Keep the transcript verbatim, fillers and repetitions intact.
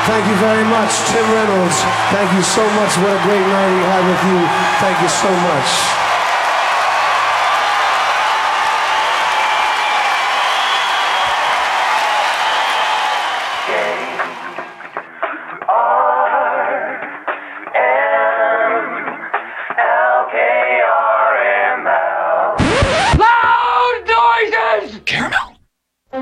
Thank you very much, Tim Reynolds. Thank you so much. What a great night he had with you. Thank you so much.